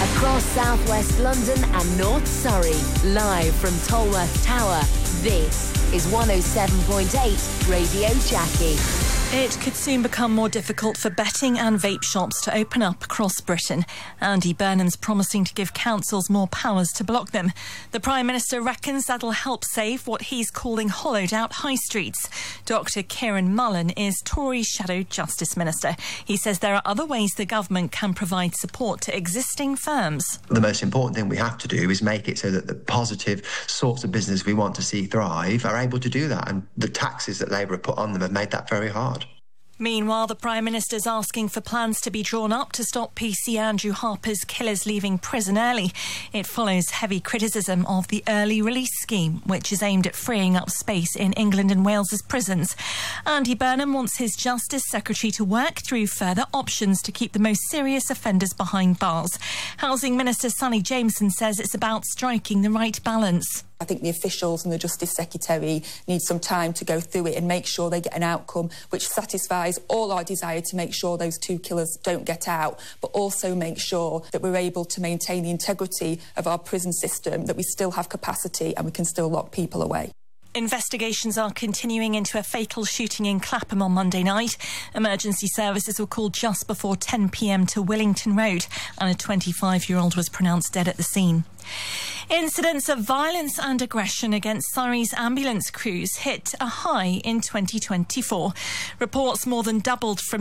Across southwest London and North Surrey, live from Tolworth Tower, this is 107.8 Radio Jackie. It could soon become more difficult for betting and vape shops to open up across Britain. Andy Burnham's promising to give councils more powers to block them. The Prime Minister reckons that'll help save what he's calling hollowed out high streets. Dr Kieran Mullen is Tory Shadow Justice Minister. He says there are other ways the government can provide support to existing firms. The most important thing we have to do is make it so that the positive sorts of business we want to see thrive are able to do that, and the taxes that Labour have put on them have made that very hard. Meanwhile, the Prime Minister's asking for plans to be drawn up to stop PC Andrew Harper's killers leaving prison early. It follows heavy criticism of the early release scheme, which is aimed at freeing up space in England and Wales's prisons. Andy Burnham wants his Justice Secretary to work through further options to keep the most serious offenders behind bars. Housing Minister Sally Jameson says it's about striking the right balance. I think the officials and the Justice Secretary need some time to go through it and make sure they get an outcome which satisfies all our desire to make sure those two killers don't get out, but also make sure that we're able to maintain the integrity of our prison system, that we still have capacity and we can still lock people away. Investigations are continuing into a fatal shooting in Clapham on Monday night. Emergency services were called just before 10 p.m. to Willington Road, and a 25-year-old was pronounced dead at the scene. Incidents of violence and aggression against Surrey's ambulance crews hit a high in 2024. Reports more than doubled from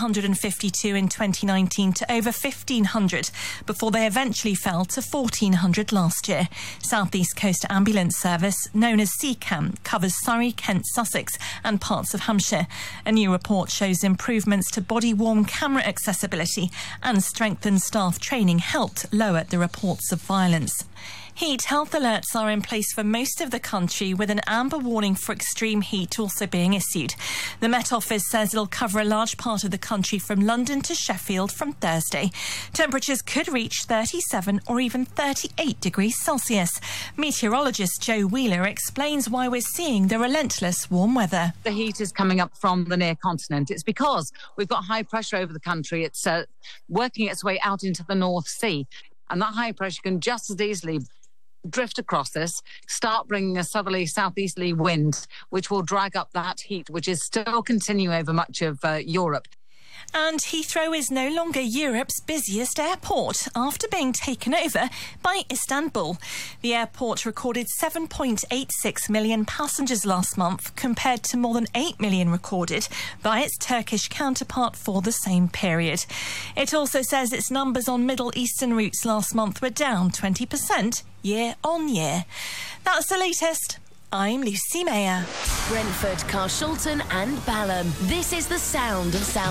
752 in 2019 to over 1,500 before they eventually fell to 1,400 last year. South East Coast Ambulance Service, known as CCAM, covers Surrey, Kent, Sussex and parts of Hampshire. A new report shows improvements to body-worn camera accessibility and strengthened staff training helped lower the reports of violence. Heat health alerts are in place for most of the country, with an amber warning for extreme heat also being issued. The Met Office says it'll cover a large part of the country from London to Sheffield from Thursday. Temperatures could reach 37 or even 38 degrees Celsius. Meteorologist Joe Wheeler explains why we're seeing the relentless warm weather. The heat is coming up from the near continent. It's because we've got high pressure over the country. It's working its way out into the North Sea. And that high pressure can just as easily drift across this, start bringing a southerly southeasterly wind, which will drag up that heat, which is still continuing over much of Europe. And Heathrow is no longer Europe's busiest airport after being taken over by Istanbul. The airport recorded 7.86 million passengers last month, compared to more than 8 million recorded by its Turkish counterpart for the same period. It also says its numbers on Middle Eastern routes last month were down 20% year on year. That's the latest. I'm Lucy Mayer. Brentford, Carshalton and Balham. This is the sound of South